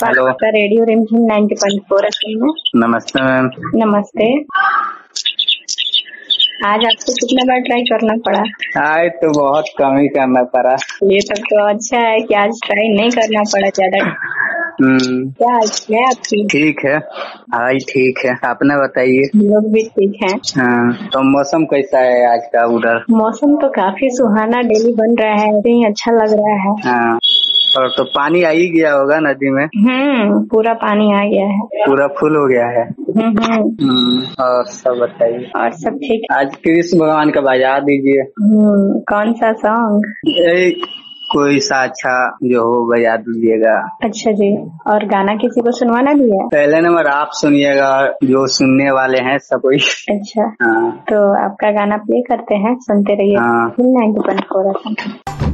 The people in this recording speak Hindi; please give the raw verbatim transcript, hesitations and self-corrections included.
हेलो, आपका रेडियो रिमझिम नाइन्टी पॉइंट फोर एफएम में। नमस्ते मैम। नमस्ते। आज आपको कितना बार ट्राई करना पड़ा? आज तो बहुत कम ही करना पड़ा। ये सब तो अच्छा है कि आज ट्राई नहीं करना पड़ा ज्यादा। हम्म, क्या हाल है आपकी? ठीक है। आज ठीक है, आपने बताइए। हम लोग भी ठीक हैं। हाँ, तो मौसम कैसा है आज का उधर? मौसम तो काफी सुहाना डेली बन रहा है, ऐसे ही अच्छा लग रहा है। हाँ, और तो पानी आ ही गया होगा नदी में। हम्म, पूरा पानी आ गया है। पूरा फुल हो गया है। हम्म हम्म। हम्म, और सब बताइए। और सब ठीक। आज कृष्ण भगवान का बजा दीजिए। हम्म, कौन सा सॉन्ग? यही कोई सा अच्छा जो हो बजा दीजिएगा। अच्छा जी। और गाना किसी को सुनवाना भी है? पहले नंबर आप सुनिएगा, जो सुनने वाले हैं सब कोई। अच्छा, हाँ तो आपका गाना प्ले करते हैं, सुनते रहिए हाँ। Ninety point four FM.